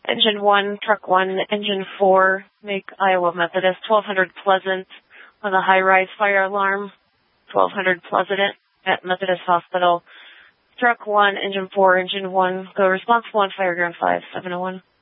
Engine 1, Truck 1, Engine 4, make Iowa Methodist, 1200 Pleasant on a high-rise fire alarm, 1200 Pleasant at Methodist Hospital. Truck 1, Engine 4, Engine 1, go response 1, fire ground 5, 701.